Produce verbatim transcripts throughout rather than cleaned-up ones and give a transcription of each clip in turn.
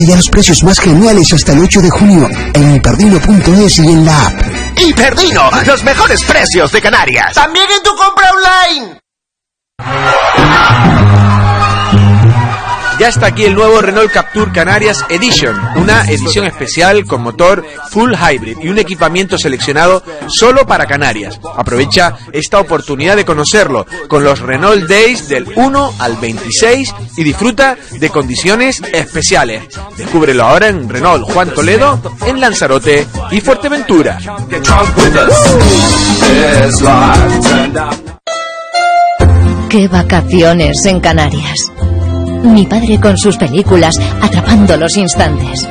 Y a los precios más geniales hasta el ocho de junio en hiperdino punto es y en la app. Hiperdino, los mejores precios de Canarias. También en tu compra online. Ya está aquí el nuevo Renault Captur Canarias Edition, una edición especial con motor full hybrid y un equipamiento seleccionado solo para Canarias. Aprovecha esta oportunidad de conocerlo con los Renault Days del uno al veintiséis y disfruta de condiciones especiales. Descúbrelo ahora en Renault Juan Toledo, en Lanzarote y Fuerteventura. ¡Qué vacaciones en Canarias! Mi padre con sus películas, atrapando los instantes.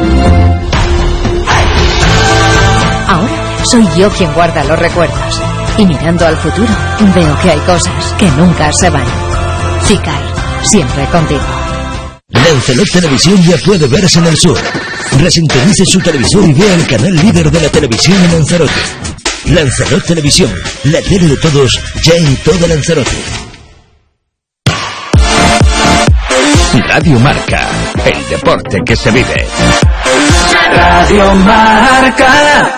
Ahora soy yo quien guarda los recuerdos. Y mirando al futuro, veo que hay cosas que nunca se van. Cicar, siempre contigo. Lanzarote Televisión ya puede verse en el sur. Resintonice su televisor y vea el canal líder de la televisión en Lanzarote. Lanzarote Televisión, la tele de todos, ya en toda Lanzarote. Radio Marca, el deporte que se vive. Radio Marca.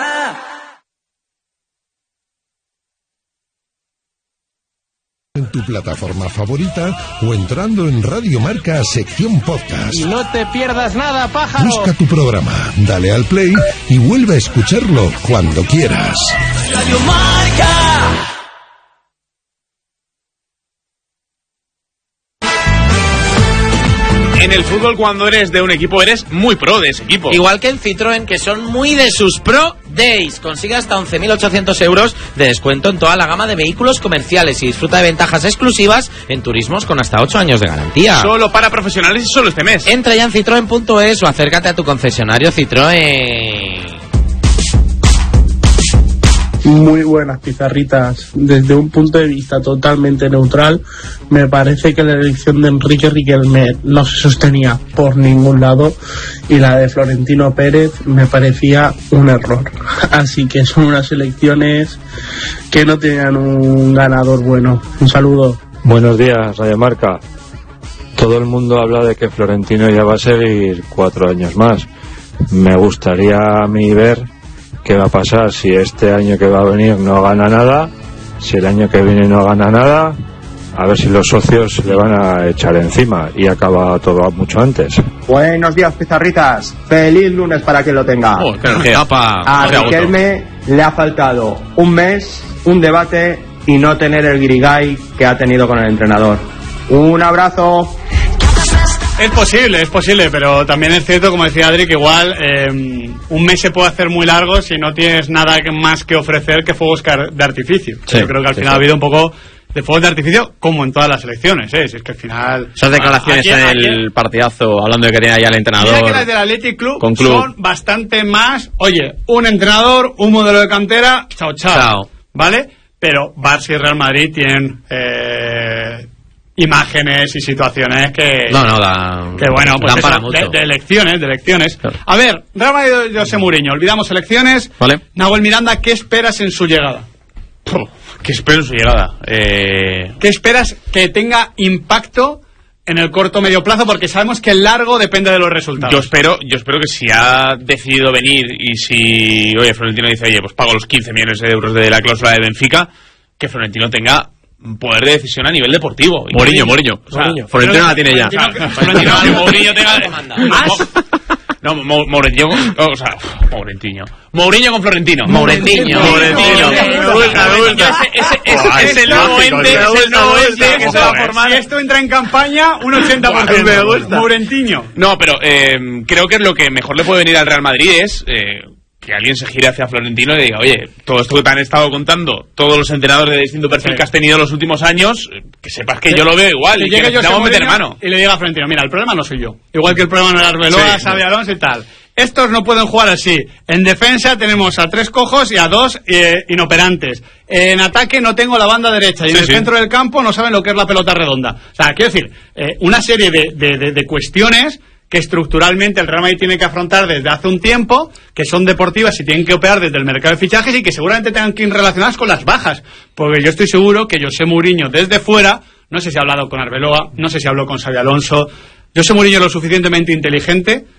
En tu plataforma favorita o entrando en Radio Marca sección podcast. Y no te pierdas nada, pájaro. Busca tu programa, dale al play y vuelve a escucharlo cuando quieras. Radio Marca. En el fútbol, cuando eres de un equipo, eres muy pro de ese equipo. Igual que en Citroën, que son muy de sus Pro Days. Consigue hasta once mil ochocientos euros de descuento en toda la gama de vehículos comerciales y disfruta de ventajas exclusivas en turismos con hasta ocho años de garantía. Solo para profesionales y solo este mes. Entra ya en citroen punto es o acércate a tu concesionario Citroën. Muy buenas pizarritas. Desde un punto de vista totalmente neutral, me parece que la elección de Enrique Riquelme no se sostenía por ningún lado y la de Florentino Pérez me parecía un error. Así que son unas elecciones que no tenían un ganador bueno. Un saludo. Buenos días, Radio Marca. Todo el mundo habla de que Florentino ya va a seguir cuatro años más. Me gustaría a mí ver qué va a pasar si este año que va a venir no gana nada, si el año que viene no gana nada, a ver si los socios le van a echar encima y acaba todo mucho antes. Buenos días, pizarritas. Feliz lunes para quien lo tenga. Oh, qué energía. A Riquelme le ha faltado un mes, un debate y no tener el guirigay que ha tenido con el entrenador. Un abrazo. Es posible, es posible, pero también es cierto, como decía Adri, que igual eh, un mes se puede hacer muy largo si no tienes nada más que ofrecer que fuegos de artificio. Sí, yo creo que al sí, final sí. ha habido un poco de fuegos de artificio, como en todas las elecciones, ¿eh? Si es que al final... Esas declaraciones aquí, en el aquí, partidazo, hablando de que tenía ya el entrenador... Mira que las del Athletic Club, con club son bastante más, oye, un entrenador, un modelo de cantera, chao, chao, chao. ¿Vale? Pero Barça y Real Madrid tienen... Eh, imágenes y situaciones que no no da, que bueno pues dan eso, para mucho. De, de elecciones de elecciones claro. A ver, Real Madrid y José Mourinho, olvidamos elecciones, vale. Nahuel Miranda, ¿qué esperas en su llegada? Puh, ¿qué espero en su llegada? Eh... ¿Qué esperas que tenga impacto en el corto medio plazo? Porque sabemos que el largo depende de los resultados. Yo espero, yo espero que si ha decidido venir y si, oye, Florentino dice, oye, pues pago los quince millones de euros de la cláusula de Benfica, que Florentino tenga poder de decisión a nivel deportivo. Mourinho, Mourinho. O sea, Florentino la tiene ya. Florentino, Mourinho tenga más. No, Mourinho, o sea, Mourinho. Mourinho con Florentino. Mourinho. Mourinho. Es el nuevo ente, es el nuevo ente que se va a formar. Si esto entra en campaña, un ochenta por ciento. Me gusta. Mourinho. No, pero eh, creo que lo que mejor le puede venir al Real Madrid es eh, que alguien se gire hacia Florentino y le diga, oye, todo esto que te han estado contando, todos los entrenadores de distinto perfil sí. que has tenido los últimos años, que sepas que sí. yo lo veo igual y, y que necesitamos meter mano. Y le diga a Florentino, mira, el problema no soy yo. Igual que el problema no era Arbeloa, sí, Xabi Alonso y tal. Estos no pueden jugar así. En defensa tenemos a tres cojos y a dos eh, inoperantes. En ataque no tengo la banda derecha y sí, en el sí. centro del campo no saben lo que es la pelota redonda. O sea, quiero decir, eh, una serie de, de, de, de cuestiones que estructuralmente el Real Madrid tiene que afrontar desde hace un tiempo, que son deportivas y tienen que operar desde el mercado de fichajes y que seguramente tengan que ir relacionadas con las bajas. Porque yo estoy seguro que José Mourinho desde fuera, no sé si ha hablado con Arbeloa, no sé si habló con Xabi Alonso, José Mourinho es lo suficientemente inteligente